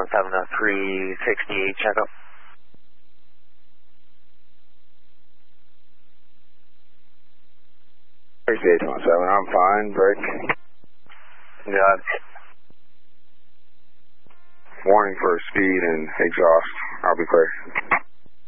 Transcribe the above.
368 checkup. 3817, I'm fine, break. Yeah. Warning for speed and exhaust, I'll be clear.